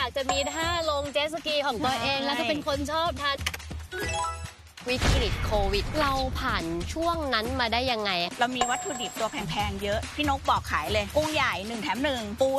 ากจะมีท่าลงเจ็ตสกีของตัวเองแล้วก็เป็นคนชอบทานวิกฤตโควิดเราผ่านช่วงนั้นมาได้ยังไงเรามีวัตถุดิบตัวแพงๆเยอะพี่นกบอกขายเลยกุ้งใหญ่1 แถม 1ปู